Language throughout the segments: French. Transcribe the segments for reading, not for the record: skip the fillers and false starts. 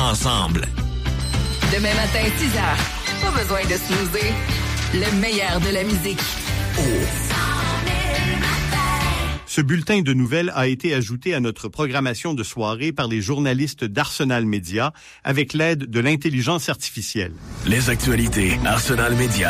ensemble. Demain matin, 6h. Pas besoin de snoozer. Le meilleur de la musique. Ce bulletin de nouvelles a été ajouté à notre programmation de soirée par les journalistes d'Arsenal Média avec l'aide de l'intelligence artificielle. Les actualités Arsenal Média.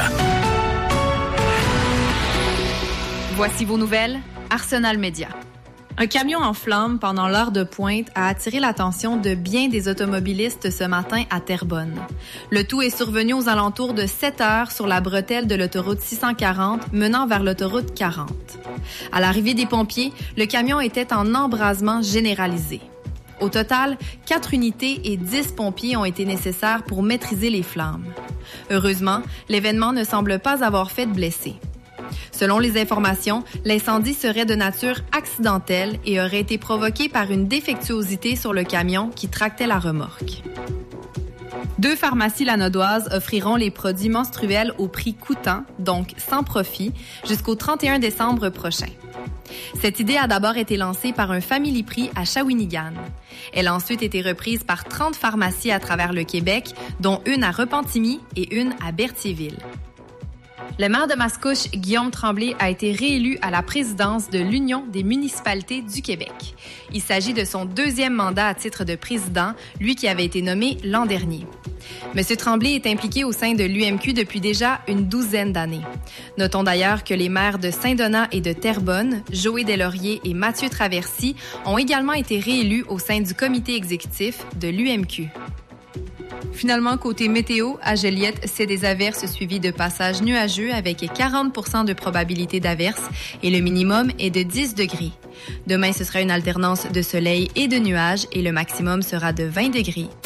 Voici vos nouvelles, Arsenal Média. Un camion en flammes pendant l'heure de pointe a attiré l'attention de bien des automobilistes ce matin à Terrebonne. Le tout est survenu aux alentours de 7 heures sur la bretelle de l'autoroute 640 menant vers l'autoroute 40. À l'arrivée des pompiers, le camion était en embrasement généralisé. Au total, 4 unités et 10 pompiers ont été nécessaires pour maîtriser les flammes. Heureusement, l'événement ne semble pas avoir fait de blessés. Selon les informations, l'incendie serait de nature accidentelle et aurait été provoqué par une défectuosité sur le camion qui tractait la remorque. 2 pharmacies lanaudoises offriront les produits menstruels au prix coûtant, donc sans profit, jusqu'au 31 décembre prochain. Cette idée a d'abord été lancée par un Family Prix à Shawinigan. Elle a ensuite été reprise par 30 pharmacies à travers le Québec, dont une à Repentigny et une à Berthierville. Le maire de Mascouche, Guillaume Tremblay, a été réélu à la présidence de l'Union des municipalités du Québec. Il s'agit de son 2e mandat à titre de président, lui qui avait été nommé l'an dernier. M. Tremblay est impliqué au sein de l'UMQ depuis déjà une 12aine d'années. Notons d'ailleurs que les maires de Saint-Donat et de Terrebonne, Joé Deslauriers et Mathieu Traversy, ont également été réélus au sein du comité exécutif de l'UMQ. Finalement, côté météo, à Joliette, c'est des averses suivies de passages nuageux avec 40% de probabilité d'averses et le minimum est de 10 degrés. Demain, ce sera une alternance de soleil et de nuages et le maximum sera de 20 degrés.